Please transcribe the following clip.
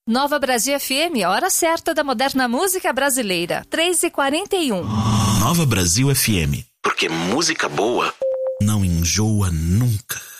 Nova Brasil FM, hora certa da moderna música brasileira, 3h41. Nova Brasil FM, porque música boa não enjoa nunca.